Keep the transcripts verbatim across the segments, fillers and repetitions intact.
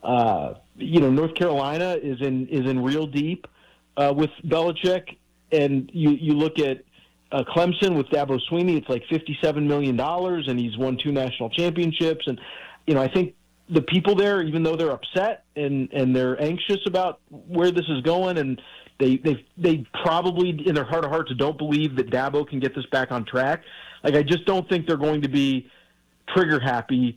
Uh, you know, North Carolina is in is in real deep uh, with Belichick, and you you look at uh, Clemson with Dabo Swinney. It's like fifty-seven million dollars, and he's won two national championships. And you know, I think the people there, even though they're upset and, and they're anxious about where this is going, and they they they probably in their heart of hearts don't believe that Dabo can get this back on track. Like, I just don't think they're going to be trigger happy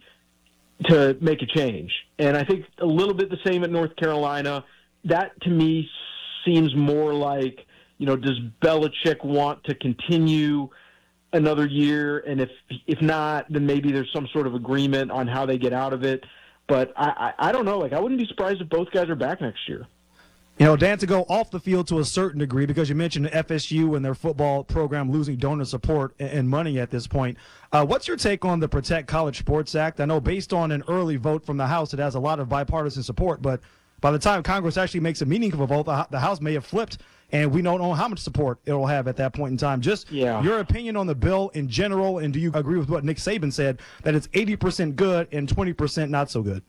to make a change. And I think a little bit the same at North Carolina. That to me seems more like, you know, does Belichick want to continue another year? And if if not, then maybe there's some sort of agreement on how they get out of it. But I, I, I don't know. Like, I wouldn't be surprised if both guys are back next year. You know, Dan, to go off the field to a certain degree, because you mentioned F S U and their football program losing donor support and money at this point. Uh, what's your take on the Protect College Sports Act? I know based on an early vote from the House, it has a lot of bipartisan support, but by the time Congress actually makes a meaningful vote, the House may have flipped, and we don't know how much support it will have at that point in time. Just yeah. your opinion on the bill in general, and do you agree with what Nick Saban said, that it's eighty percent good and twenty percent not so good?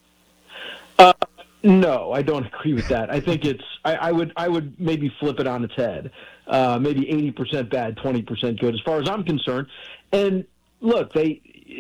Uh, no, I don't agree with that. I think it's I, I would I would maybe flip it on its head. Uh, maybe eighty percent bad, twenty percent good, as far as I'm concerned. And look, they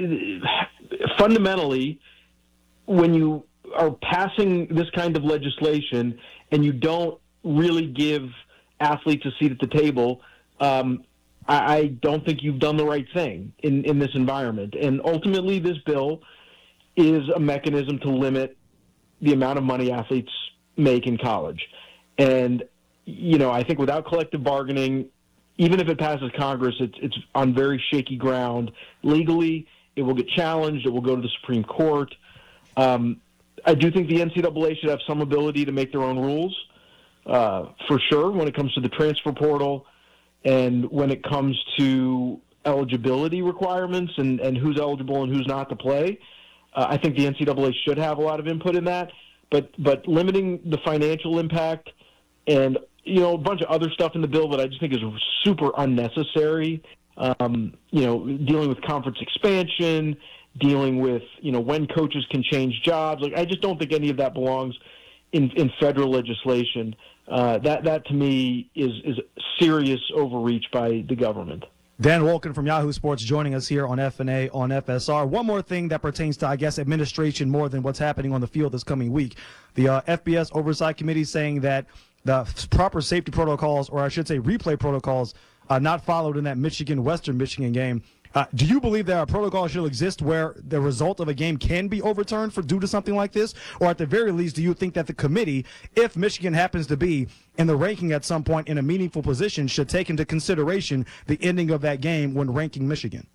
fundamentally, when you are passing this kind of legislation and you don't really give athletes a seat at the table, um, I, I don't think you've done the right thing in, in this environment. And ultimately, this bill is a mechanism to limit the amount of money athletes make in college. And, you know, I think without collective bargaining, even if it passes Congress, it's, it's on very shaky ground. Legally, it will get challenged. It will go to the Supreme Court. Um, I do think the N C double A should have some ability to make their own rules, uh, for sure, when it comes to the transfer portal and when it comes to eligibility requirements and, and who's eligible and who's not to play. Uh, I think the N C double A should have a lot of input in that, but but limiting the financial impact and, you know, a bunch of other stuff in the bill that I just think is super unnecessary. Um, you know, dealing with conference expansion, dealing with, you know, when coaches can change jobs. Like, I just don't think any of that belongs in, in federal legislation. Uh, that that to me is is serious overreach by the government. Dan Wolken from Yahoo Sports joining us here on F N A on F S R. One more thing that pertains to, I guess, administration more than what's happening on the field this coming week. The uh, F B S Oversight Committee saying that the proper safety protocols, or I should say replay protocols, uh, not followed in that Michigan-Western Michigan game. Uh, do you believe that a protocol should exist where the result of a game can be overturned for due to something like this? Or at the very least, do you think that the committee, if Michigan happens to be in the ranking at some point in a meaningful position, should take into consideration the ending of that game when ranking Michigan?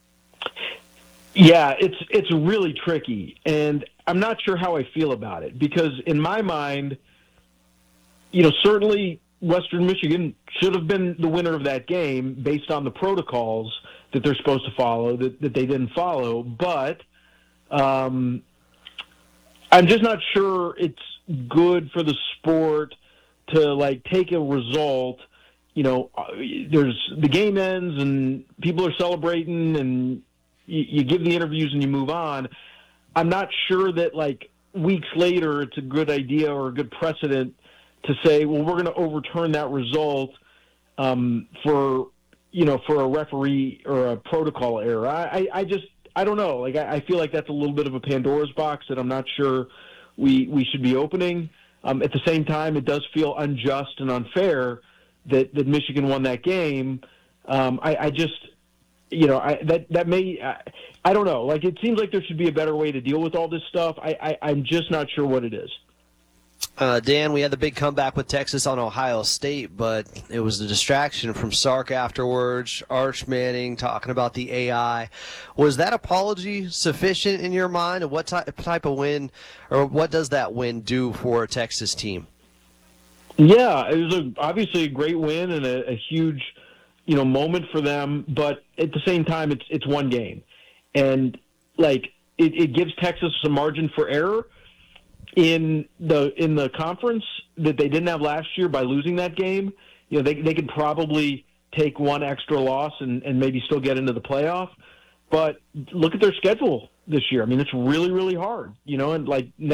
Yeah, it's it's really tricky, and I'm not sure how I feel about it, because in my mind, you know, certainly Western Michigan should have been the winner of that game based on the protocols that they're supposed to follow, that, that they didn't follow. But um, I'm just not sure it's good for the sport to, like, take a result. You know, there's the game ends and people are celebrating and you, you give the interviews and you move on. I'm not sure that, like, weeks later it's a good idea or a good precedent to say, well, we're going to overturn that result um, for – you know, for a referee or a protocol error. I, I, I just, I don't know. Like, I, I feel like that's a little bit of a Pandora's box that I'm not sure we we should be opening. Um, at the same time, it does feel unjust and unfair that, that Michigan won that game. Um, I, I just, you know, I, that that may, I, I don't know. Like, it seems like there should be a better way to deal with all this stuff. I, I I'm just not sure what it is. Uh, Dan, we had the big comeback with Texas on Ohio State, but it was a distraction from Sark afterwards, Arch Manning talking about the A I. Was that apology sufficient in your mind? And what type, type of win, or what does that win do for a Texas team? Yeah, it was a, obviously a great win and a, a huge, you know, moment for them. But at the same time, it's it's one game, and like it, it gives Texas some margin for error in the in the conference that they didn't have last year by losing that game. You know, they they could probably take one extra loss and, and maybe still get into the playoff. But look at their schedule this year. I mean, it's really, really hard, you know, and like